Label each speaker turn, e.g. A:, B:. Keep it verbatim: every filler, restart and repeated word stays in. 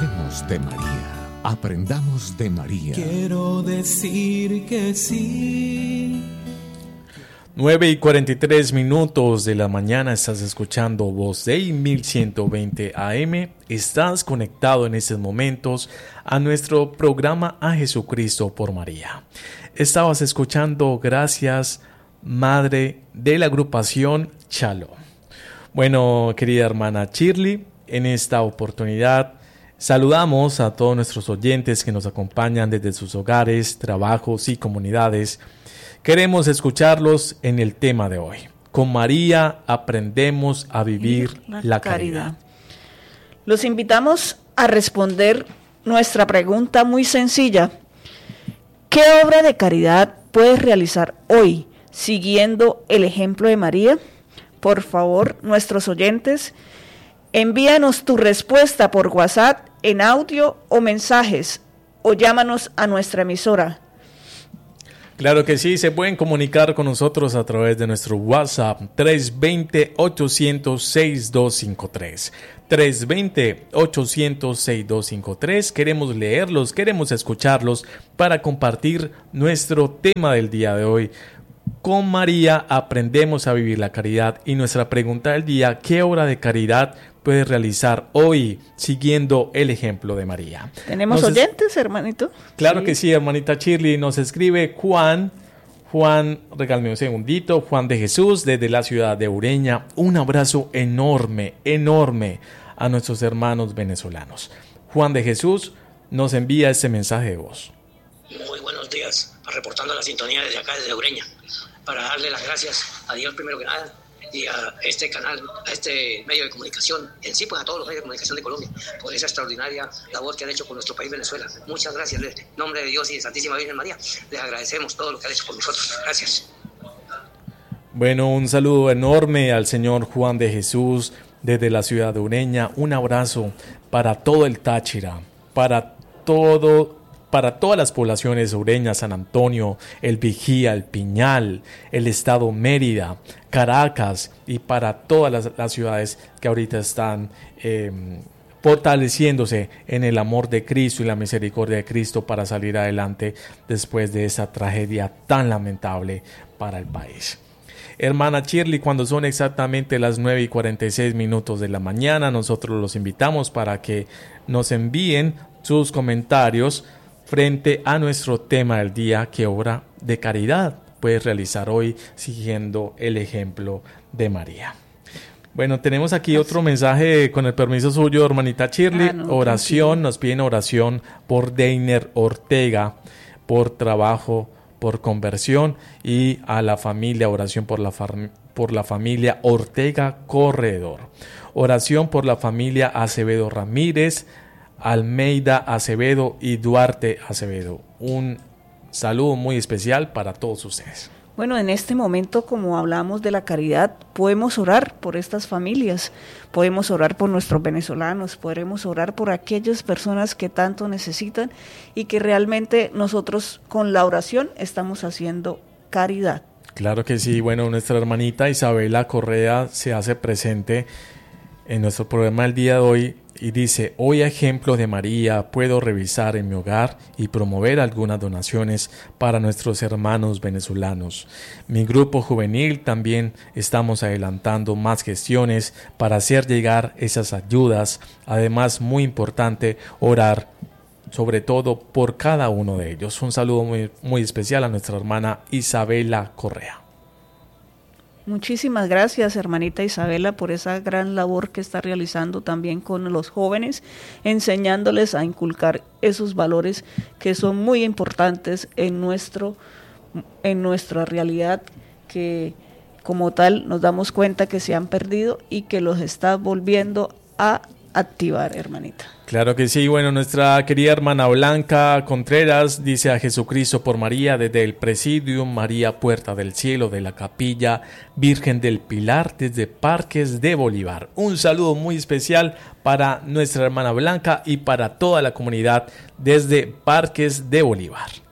A: Hablemos de María. Aprendamos de María.
B: Quiero decir que sí.
C: nueve y cuarenta y tres minutos de la mañana, estás escuchando Voz Dei mil ciento veinte A M. Estás conectado en estos momentos a nuestro programa A Jesucristo por María. Estabas escuchando Gracias, Madre, de la agrupación Shalom. Bueno, querida hermana Shirley, en esta oportunidad saludamos a todos nuestros oyentes que nos acompañan desde sus hogares, trabajos y comunidades. Queremos escucharlos en el tema de hoy. Con María aprendemos a vivir la, la caridad. caridad.
D: Los invitamos a responder nuestra pregunta muy sencilla. ¿Qué obra de caridad puedes realizar hoy siguiendo el ejemplo de María? Por favor, nuestros oyentes, envíanos tu respuesta por WhatsApp en audio o mensajes o llámanos a nuestra emisora.
C: Claro que sí, se pueden comunicar con nosotros a través de nuestro WhatsApp tres dos cero, ocho cero cero, seis dos cinco tres. tres dos cero, ocho cero cero, seis dos cinco tres. Queremos leerlos, queremos escucharlos para compartir nuestro tema del día de hoy. Con María aprendemos a vivir la caridad, y nuestra pregunta del día: ¿qué obra de caridad puedes realizar hoy siguiendo el ejemplo de María?
D: ¿Tenemos nos oyentes, es... hermanito?
C: Claro
D: sí.
C: que sí, hermanita Shirley. Nos escribe Juan, Juan, regálame un segundito, Juan de Jesús, desde la ciudad de Ureña. Un abrazo enorme, enorme a nuestros hermanos venezolanos. Juan de Jesús nos envía este mensaje de voz.
E: Muy buenos días, reportando la sintonía desde acá, desde Ureña, para darle las gracias a Dios primero que nada, y a este canal, a este medio de comunicación, en sí pues a todos los medios de comunicación de Colombia, por esa extraordinaria labor que han hecho con nuestro país Venezuela. Muchas gracias, en nombre de Dios y de Santísima Virgen María, les agradecemos todo lo que han hecho por nosotros. Gracias.
C: Bueno, un saludo enorme al señor Juan de Jesús desde la ciudad de Ureña. Un abrazo para todo el Táchira, para todo para todas las poblaciones de Ureña, San Antonio, El Vigía, El Piñal, el estado Mérida, Caracas, y para todas las, las ciudades que ahorita están eh, fortaleciéndose en el amor de Cristo y la misericordia de Cristo para salir adelante después de esa tragedia tan lamentable para el país. Hermana Shirley, cuando son exactamente las nueve y cuarenta y seis minutos de la mañana, nosotros los invitamos para que nos envíen sus comentarios frente a nuestro tema del día: ¿qué obra de caridad puedes realizar hoy siguiendo el ejemplo de María? Bueno, tenemos aquí otro mensaje con el permiso suyo, hermanita Shirley. Ah, no, oración, tranquilo. Nos piden oración por Deiner Ortega, por trabajo, por conversión, y a la familia, oración por la, fam- por la familia Ortega Corredor. Oración por la familia Acevedo Ramírez, Almeida Acevedo y Duarte Acevedo. Un saludo muy especial para todos ustedes.
D: Bueno, en este momento, como hablamos de la caridad, podemos orar por estas familias, podemos orar por nuestros venezolanos, podemos orar por aquellas personas que tanto necesitan y que realmente nosotros con la oración estamos haciendo caridad.
C: Claro que sí. Bueno, nuestra hermanita Isabela Correa se hace presente en nuestro programa del día de hoy y dice: hoy, a ejemplo de María, puedo revisar en mi hogar y promover algunas donaciones para nuestros hermanos venezolanos. Mi grupo juvenil también estamos adelantando más gestiones para hacer llegar esas ayudas. Además, muy importante, orar sobre todo por cada uno de ellos. Un saludo muy, muy especial a nuestra hermana Isabela Correa.
D: Muchísimas gracias, hermanita Isabela, por esa gran labor que está realizando también con los jóvenes, enseñándoles a inculcar esos valores que son muy importantes en nuestro, en nuestra realidad, que como tal nos damos cuenta que se han perdido y que los está volviendo a activar, hermanita.
C: Claro que sí. Bueno, nuestra querida hermana Blanca Contreras dice: a Jesucristo por María, desde el Presidium María Puerta del Cielo de la Capilla Virgen del Pilar, desde Parques de Bolívar. Un saludo muy especial para nuestra hermana Blanca y para toda la comunidad desde Parques de Bolívar.